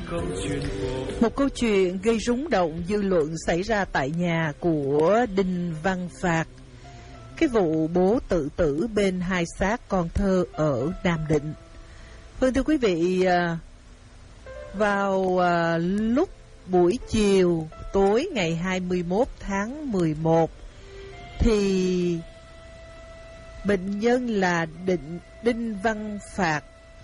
Một câu chuyện gây rúng động dư luận xảy ra tại nhà của Đinh Văn Phạt. Cái vụ bố tự tử bên hai xác con thơ ở Nam Định. Vâng, thưa quý vị, vào lúc buổi chiều tối ngày 21 tháng 11 thì bệnh nhân là Đinh Văn Phạt,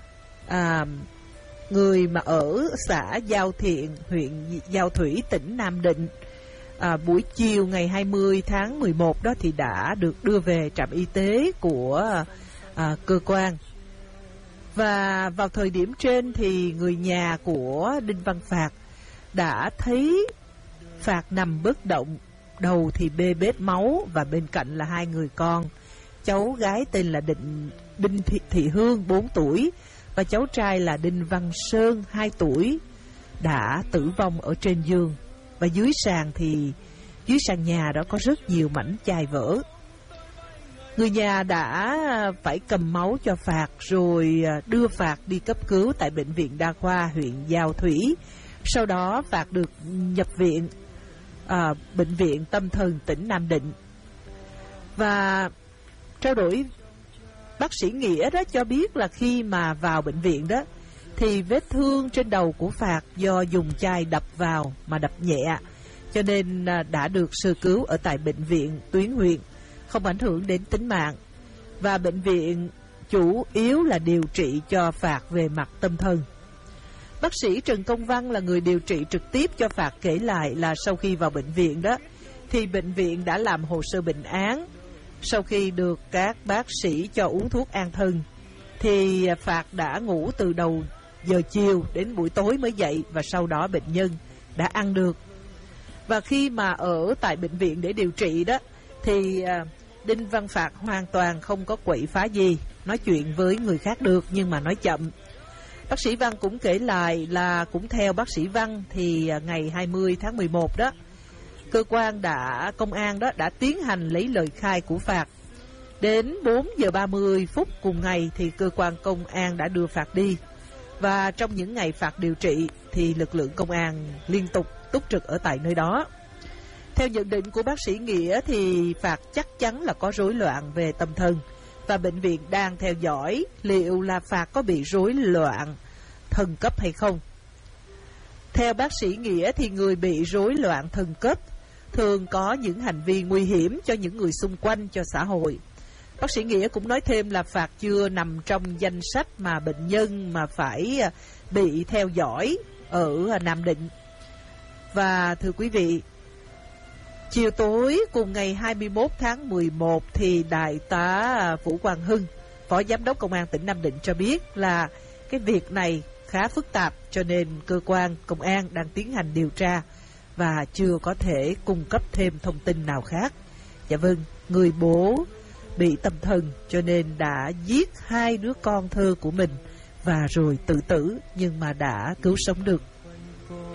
người mà ở xã Giao Thiện, huyện Giao Thủy, tỉnh Nam Định, buổi chiều ngày 20 tháng 11 đó thì đã được đưa về trạm y tế của cơ quan. Và vào thời điểm trên thì người nhà của Đinh Văn Phạt đã thấy Phạt nằm bất động, đầu thì bê bết máu và bên cạnh là hai người con. Cháu gái tên là Đinh Thị Hương 4 tuổi và cháu trai là Đinh Văn Sơn 2 tuổi đã tử vong ở trên giường. Và dưới sàn nhà đó có rất nhiều mảnh chai vỡ. Người nhà đã phải cầm máu cho Phạt rồi đưa Phạt đi cấp cứu tại bệnh viện đa khoa huyện Giao Thủy. Sau đó Phạt được nhập viện bệnh viện tâm thần tỉnh Nam Định. Và trao đổi, bác sĩ Nghĩa đó cho biết là khi mà vào bệnh viện đó thì vết thương trên đầu của Phạt do dùng chai đập vào mà đập nhẹ, cho nên đã được sơ cứu ở tại bệnh viện tuyến huyện, không ảnh hưởng đến tính mạng. Và bệnh viện chủ yếu là điều trị cho Phạt về mặt tâm thần. Bác sĩ Trần Công Văn là người điều trị trực tiếp cho Phạt kể lại là sau khi vào bệnh viện đó thì bệnh viện đã làm hồ sơ bệnh án. Sau khi được các bác sĩ cho uống thuốc an thần thì Phạt đã ngủ từ đầu giờ chiều đến buổi tối mới dậy, và sau đó bệnh nhân đã ăn được. Và khi mà ở tại bệnh viện để điều trị đó thì Đinh Văn Phạt hoàn toàn không có quậy phá gì, nói chuyện với người khác được nhưng mà nói chậm. Bác sĩ Văn cũng kể lại là cũng theo bác sĩ Văn thì ngày 20 tháng 11 đó, cơ quan công an đó đã tiến hành lấy lời khai của Phạt. Đến 4 giờ 30 phút cùng ngày thì cơ quan công an đã đưa Phạt đi. Và trong những ngày Phạt điều trị thì lực lượng công an liên tục túc trực ở tại nơi đó. Theo nhận định của bác sĩ Nghĩa thì Phạt chắc chắn là có rối loạn về tâm thần, và bệnh viện đang theo dõi liệu là Phạt có bị rối loạn thần cấp hay không. Theo bác sĩ Nghĩa thì người bị rối loạn thần cấp thường có những hành vi nguy hiểm cho những người xung quanh, cho xã hội. Bác sĩ Nghĩa cũng nói thêm là Phạt chưa nằm trong danh sách mà bệnh nhân mà phải bị theo dõi ở Nam Định. Và thưa quý vị, chiều tối cùng ngày 21 tháng 11 thì Đại tá Vũ Quang Hưng, Phó Giám đốc Công an tỉnh Nam Định cho biết là cái việc này khá phức tạp, cho nên cơ quan công an đang tiến hành điều tra và chưa có thể cung cấp thêm thông tin nào khác. Dạ vâng, người bố bị tâm thần cho nên đã giết hai đứa con thơ của mình và rồi tự tử, nhưng mà đã cứu sống được.